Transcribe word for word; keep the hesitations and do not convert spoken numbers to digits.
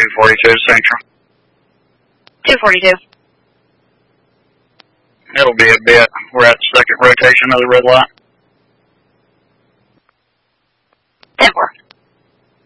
two forty-two Central. two forty-two. It'll be a bit. We're at the second rotation of the red light.